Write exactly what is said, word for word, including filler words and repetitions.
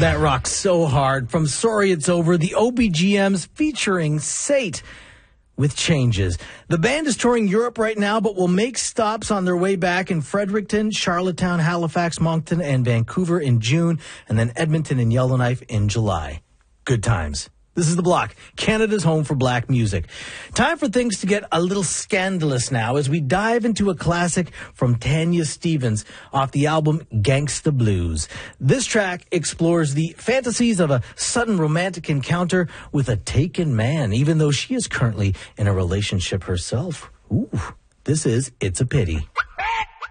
That rocks so hard. From Sorry It's Over, the O B G Ms featuring Sate with Changes. The band is touring Europe right now, but will make stops on their way back in Fredericton, Charlottetown, Halifax, Moncton, and Vancouver in June, and then Edmonton and Yellowknife in July. Good times. This is The Block, Canada's home for black music. Time for things to get a little scandalous now as we dive into a classic from Tanya Stephens off the album Gangsta Blues. This track explores the fantasies of a sudden romantic encounter with a taken man, even though she is currently in a relationship herself. Ooh, this is It's a Pity.